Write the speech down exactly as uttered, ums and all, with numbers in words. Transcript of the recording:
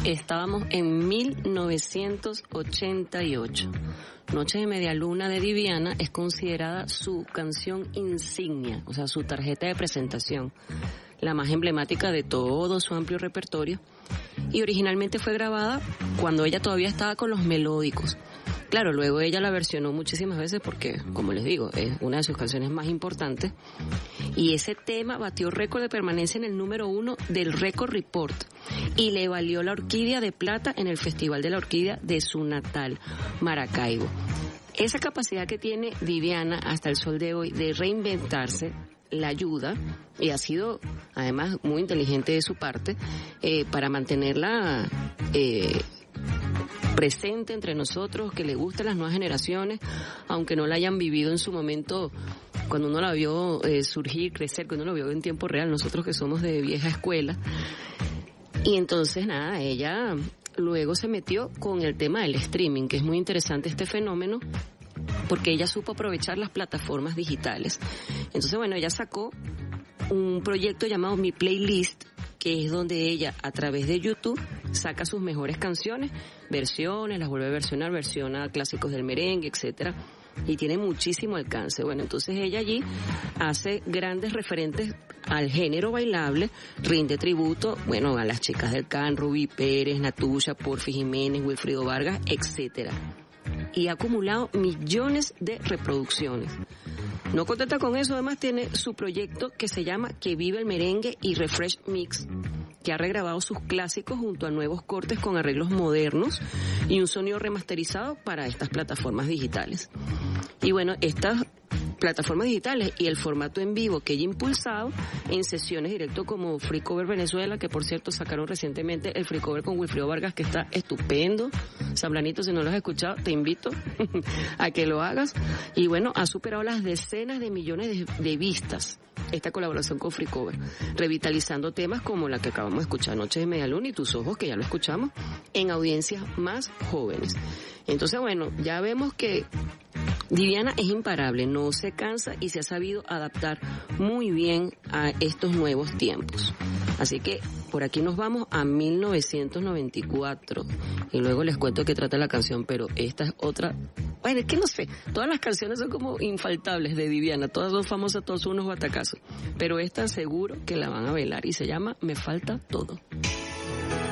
Estábamos en mil novecientos ochenta y ocho. Noche de Media Luna de Viviana es considerada su canción insignia, o sea, su tarjeta de presentación, la más emblemática de todo su amplio repertorio, y originalmente fue grabada cuando ella todavía estaba con los melódicos. Claro, luego ella la versionó muchísimas veces porque, como les digo, es una de sus canciones más importantes, y ese tema batió récord de permanencia en el número uno del Record Report y le valió la Orquídea de Plata en el Festival de la Orquídea de su natal Maracaibo. Esa capacidad que tiene Viviana hasta el sol de hoy de reinventarse la ayuda, y ha sido además muy inteligente de su parte, eh, para mantenerla eh, presente entre nosotros, que le gusten las nuevas generaciones, aunque no la hayan vivido en su momento, cuando uno la vio eh, surgir, crecer, cuando uno la vio en tiempo real, nosotros que somos de vieja escuela. Y entonces nada, ella luego se metió con el tema del streaming, que es muy interesante este fenómeno, porque ella supo aprovechar las plataformas digitales. Entonces, bueno, ella sacó un proyecto llamado Mi Playlist, que es donde ella, a través de YouTube, saca sus mejores canciones, versiones, las vuelve a versionar, versiona clásicos del merengue, etcétera, y tiene muchísimo alcance. Bueno, entonces ella allí hace grandes referentes al género bailable, rinde tributo, bueno, a las chicas del Can, Rubí Pérez, Natucha, Porfi Jiménez, Wilfrido Vargas, etcétera, y ha acumulado millones de reproducciones. No contenta con eso, además tiene su proyecto que se llama Que Vive el Merengue y Refresh Mix, que ha regrabado sus clásicos junto a nuevos cortes con arreglos modernos y un sonido remasterizado para estas plataformas digitales. Y bueno, estas plataformas digitales y el formato en vivo que ella ha impulsado en sesiones directo como Free Cover Venezuela, que por cierto sacaron recientemente el Free Cover con Wilfrido Vargas, que está estupendo. Sablanito, si no lo has escuchado, te invito a que lo hagas. Y bueno, ha superado las decenas de millones de, de vistas esta colaboración con Free Cover, revitalizando temas como la que acabamos de escuchar, Noches de Media Luna y Tus Ojos, que ya lo escuchamos, en audiencias más jóvenes. Entonces, bueno, ya vemos que Viviana es imparable, no se cansa y se ha sabido adaptar muy bien a estos nuevos tiempos. Así que por aquí nos vamos a mil novecientos noventa y cuatro y luego les cuento qué trata la canción, pero esta es otra. Bueno, es que no sé, todas las canciones son como infaltables de Viviana, todas son famosas, todos son unos batacazos, pero esta seguro que la van a bailar y se llama Me Falta Todo.